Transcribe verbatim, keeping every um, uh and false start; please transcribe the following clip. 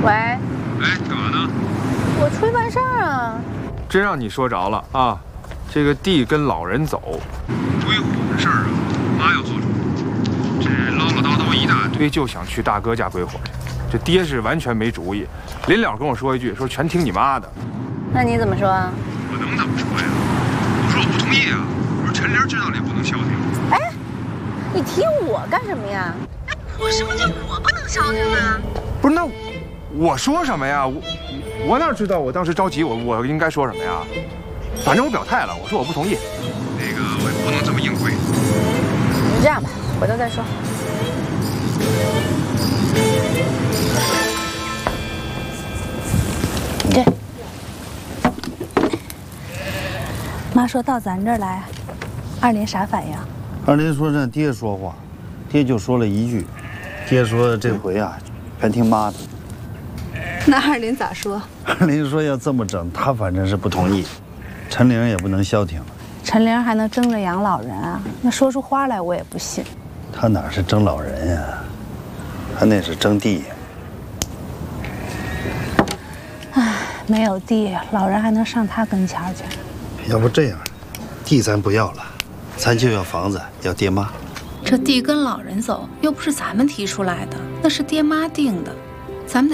喂。 哎，干嘛呢？ 我出去办事儿啊。 真让你说着了啊！这个地跟老人走， 归户的事儿啊，妈要做主。这唠唠叨叨一大堆， 就想去大哥家归伙去。这爹是完全没主意，临了跟我说一句，说全听你妈的。 那你怎么说啊？ 我能怎么说呀？我说我不同意啊！我说陈玲知道了也不能消停。 哎，你提我干什么呀？ 我什么叫我不能消停啊？ 不是，那我说什么呀？我我哪知道我当时着急，我我应该说什么呀？反正我表态了，我说我不同意。 那个我也不能这么硬跪。 你这样吧，回头再说。这， 妈说到咱这儿来，二林啥反应？ 二林说让爹说话，爹就说了一句，爹说这回啊，全听妈的。 那二林咋说？ 二林说要这么整，他反正是不同意，陈玲也不能消停了。 陈玲还能争着养老人啊？那说出花来我也不信。 他哪是争老人呀、啊，他那是争地呀。 唉，没有地，老人还能上他跟前去？ 要不这样，地咱不要了，咱就要房子，要爹妈。 这地跟老人走，又不是咱们提出来的，那是爹妈定的。